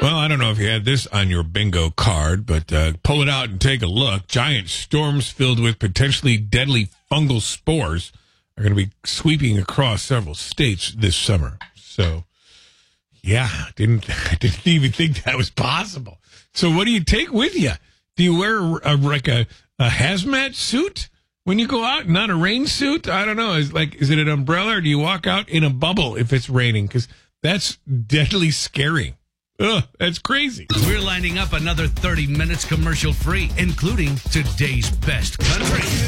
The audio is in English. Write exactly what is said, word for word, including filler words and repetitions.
Well, I don't know if you had this on your bingo card, but uh, pull it out and take a look. Giant storms filled with potentially deadly fungal spores are going to be sweeping across several states this summer. So, yeah, didn't I didn't even think that was possible. So, what do you take with you? Do you wear a, a, like a, a hazmat suit when you go out, not a rain suit? I don't know. Is like is it an umbrella, or do you walk out in a bubble if it's raining? Because that's deadly scary. Ugh, that's crazy. We're lining up another thirty minutes commercial free, including today's best country.